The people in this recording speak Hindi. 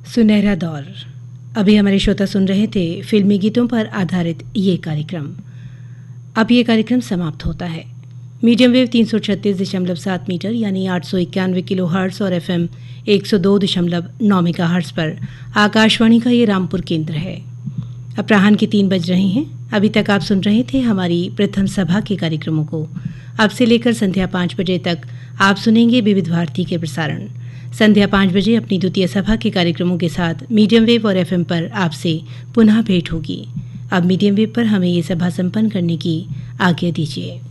सुनहरा दौर। अभी हमारे श्रोता सुन रहे थे फिल्मी गीतों पर आधारित ये कार्यक्रम। अब ये कार्यक्रम समाप्त होता है। मीडियम वेव 336.7 मीटर यानी 891 किलो हर्ट्स और FM 102.9 मेगा हर्ट्स पर आकाशवाणी का ये रामपुर केंद्र है। अपराह्न के 3 बज रहे हैं। अभी तक आप सुन रहे थे हमारी प्रथम सभा के कार्यक्रमों को। अब से लेकर संध्या 5 बजे तक आप सुनेंगे विविध भारती के प्रसारण। संध्या 5 बजे अपनी द्वितीय सभा के कार्यक्रमों के साथ मीडियम वेव और FM पर आपसे पुनः भेंट होगी। अब मीडियम वेव पर हमें ये सभा संपन्न करने की आज्ञा दीजिए।